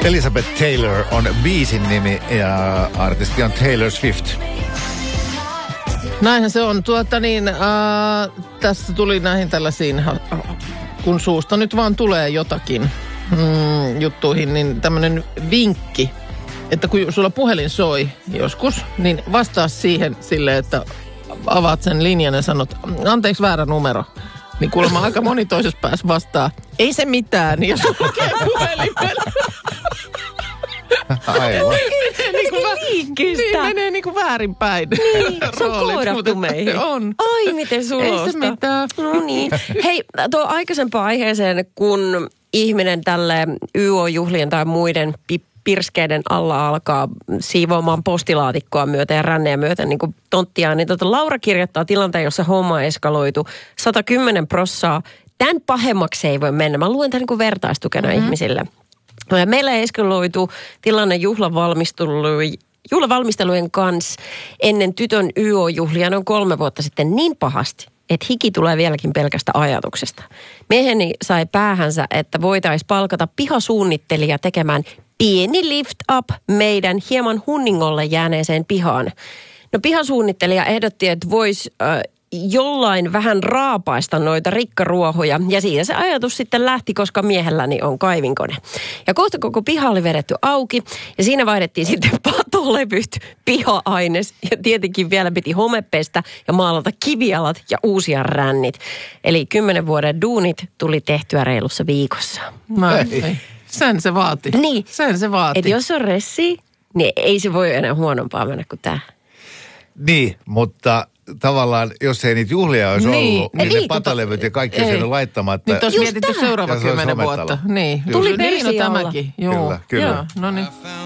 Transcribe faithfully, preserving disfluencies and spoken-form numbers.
Elizabeth Taylor on biisin nimi ja artisti on Taylor Swift. Näinhän se on. Tuota niin, äh, tässä tuli näihin tällaisiin, kun suusta nyt vaan tulee jotakin mm, juttuihin, niin tämmöinen vinkki, että kun sulla puhelin soi joskus, niin vastaa siihen silleen, että avaat sen linjan ja sanot, anteeksi väärä numero. Niin kuulemma aika moni toisessa päässä vastaa, ei se mitään, jos lukee puhelimella. Aivan. Niin kuin liikkeestä. Niin menee niin kuin väärinpäin. Niin, se on roolit, koodattu meihin. On. Ai, miten sulosta. Ei se mitään. No niin. Hei, tuo aikaisempaan aiheeseen, kun ihminen tälle Y O-juhlien tai muiden pirskeiden alla alkaa siivoamaan postilaatikkoa myöten ja rännejä myöten niin kuin tonttiaan, niin tuota Laura kirjoittaa tilanteen, jossa homma eskaloitu sata kymmenen prossaa. Tämän pahemmaksi ei voi mennä. Mä luen tämän niin kuin vertaistukena mm-hmm. ihmisille. Meillä eskaloitu tilanne juhlavalmistelujen kanssa ennen tytön Y O-juhlia noin kolme vuotta sitten niin pahasti, että hiki tulee vieläkin pelkästä ajatuksesta. Mieheni sai päähänsä, että voitaisiin palkata pihasuunnittelija tekemään pieni lift up meidän hieman hunningolle jääneeseen pihaan. No pihasuunnittelija ehdotti, että voisi äh, jollain vähän raapaista noita rikkaruohoja. Ja siitä se ajatus sitten lähti, koska miehelläni on kaivinkone. Ja kohta koko piha oli vedetty auki ja siinä vaihdettiin sitten patolevyt, piha-aines ja tietenkin vielä piti homepestä ja maalata kivialat ja uusia rännit. Eli kymmenen vuoden duunit tuli tehtyä reilussa viikossa. No, ei. Sen se vaati. Niin. Sen se vaati. Että jos on ressi, niin ei se voi enää huonompaa mennä kuin tämä. Niin, mutta tavallaan, jos ei niitä juhlia olisi niin. ollut, niin ei, ne patolevyt ja kaikki olisi jäänyt laittamatta. Nyt olisi mietitty seuraava kymmenen vuotta. Niin. Tuli niin, no persi alla. tämäkin. Joo. Kyllä, kyllä. Joo, no niin.